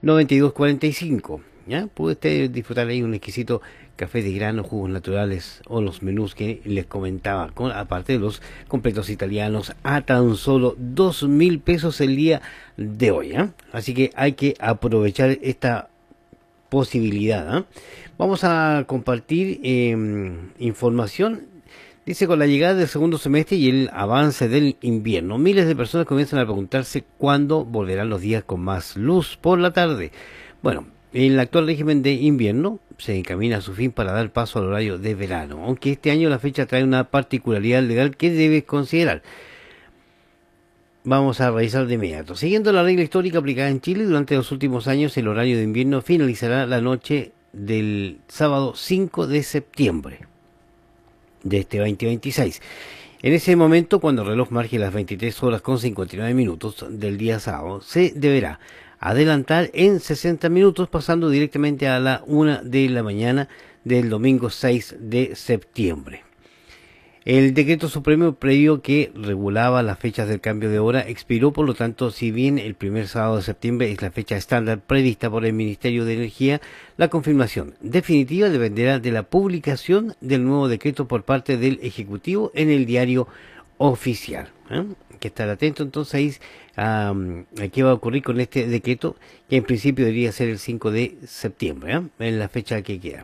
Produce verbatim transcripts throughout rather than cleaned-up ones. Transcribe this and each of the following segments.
noventa y dos cuarenta y cinco. ¿Ya? Puede usted disfrutar ahí un exquisito café de grano, jugos naturales o los menús que les comentaba, con, aparte de los completos italianos, a tan solo dos mil pesos el día de hoy. ¿eh? Así que hay que aprovechar esta posibilidad. ¿eh? Vamos a compartir eh, información. Dice, con la llegada del segundo semestre y el avance del invierno, miles de personas comienzan a preguntarse cuándo volverán los días con más luz por la tarde. Bueno, el actual régimen de invierno se encamina a su fin para dar paso al horario de verano, aunque este año la fecha trae una particularidad legal que debes considerar. Vamos a revisar de inmediato. Siguiendo la regla histórica aplicada en Chile durante los últimos años, el horario de invierno finalizará la noche del sábado cinco de septiembre de este dos mil veintiséis. En ese momento, cuando el reloj marque las veintitrés horas con cincuenta y nueve minutos del día sábado, se deberá adelantar en sesenta minutos, pasando directamente a la una de la mañana del domingo seis de septiembre. El decreto supremo previo que regulaba las fechas del cambio de hora expiró, por lo tanto, si bien el primer sábado de septiembre es la fecha estándar prevista por el Ministerio de Energía, la confirmación definitiva dependerá de la publicación del nuevo decreto por parte del Ejecutivo en el diario oficial. ¿eh? Hay que estar atento entonces a, a qué va a ocurrir con este decreto, que en principio debería ser el cinco de septiembre, ¿eh? es la fecha que queda.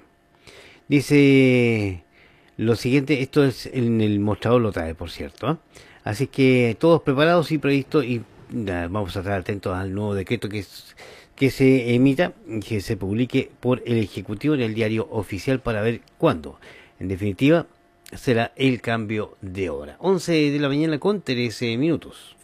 Dice lo siguiente, esto es en el mostrador, lo trae, por cierto. ¿eh? Así que todos preparados y previstos, y nada, vamos a estar atentos al nuevo decreto que, es, que se emita, que se publique por el Ejecutivo en el diario oficial para ver cuándo, en definitiva, será el cambio de hora. once de la mañana con trece minutos.